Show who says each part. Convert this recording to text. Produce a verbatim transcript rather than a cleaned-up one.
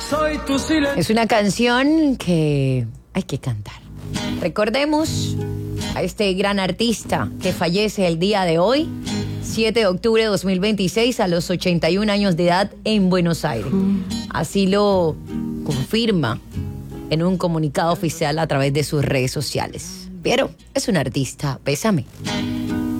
Speaker 1: Soy tu silencio.
Speaker 2: Es una canción que hay que cantar. Recordemos a este gran artista que fallece el día de hoy, siete de octubre de dos mil veintiséis, a los ochenta y un años de edad en Buenos Aires. Así lo confirma en un comunicado oficial a través de sus redes sociales. Pero es un artista, pésame.